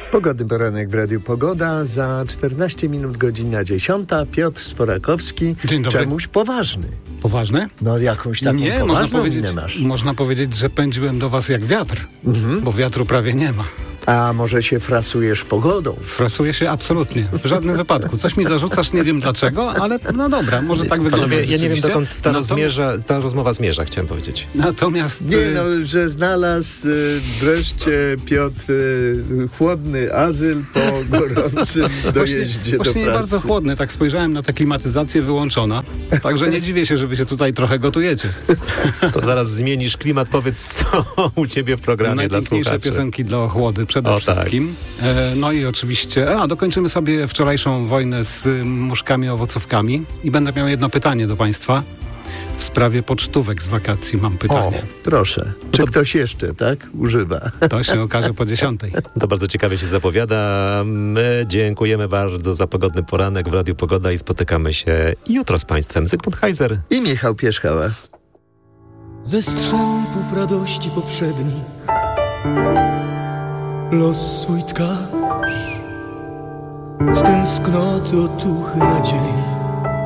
Pogodny poranek w Radiu Pogoda. Za 14 minut godzina 10. Piotr Sporakowski. Dzień dobry. Czemuś poważny. Poważne? No jakąś taką poważną minę masz. Można powiedzieć, że pędziłem do was jak wiatr, bo wiatru prawie nie ma. A może się frasujesz pogodą? Frasuję się absolutnie, w żadnym wypadku. Coś mi zarzucasz, nie wiem dlaczego, ale no dobra, może tak wygląda. Panowie, ja nie wiem, dokąd Natomiast ta rozmowa zmierza, chciałem powiedzieć. Natomiast... Nie, no, że znalazł wreszcie Piotr chłodny azyl po gorącym dojeździe do Właśnie pracy. bardzo chłodny, tak spojrzałem na tę klimatyzację wyłączona, także nie dziwię się, że wy się tutaj trochę gotujecie. To zaraz zmienisz klimat, powiedz, co u ciebie w programie dla Najpiękniejsze słuchaczy. piosenki dla ochłody przede wszystkim. Tak. No i oczywiście, dokończymy sobie wczorajszą wojnę z muszkami, owocówkami i będę miał jedno pytanie do państwa. W sprawie pocztówek z wakacji mam pytanie. Proszę. Czy ktoś jeszcze, tak, używa? To się okaże po 10. To bardzo ciekawie się zapowiada. My dziękujemy bardzo za pogodny poranek w Radiu Pogoda i spotykamy się jutro z państwem. Zygmunt Heiser I Michał Pierzchała. Ze strzępów radości powszednich los swój tkasz, z tęsknoty otuchy nadziei